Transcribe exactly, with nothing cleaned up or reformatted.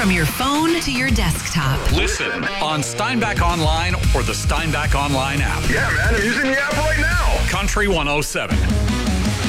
from your phone to your desktop. Listen on Steinbach Online or the Steinbach Online app. Yeah, man, I'm using the app right now. Country one oh seven.